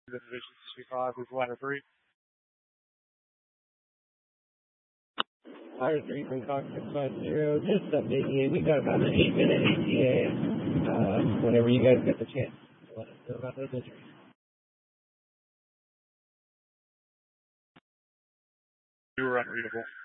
The Division 65 is ladder 3. Ladder 3 from Cox 650. Just update you. We got about an 8-minute ATA. Whenever you guys get the chance, let us know about those entries. You were unreadable.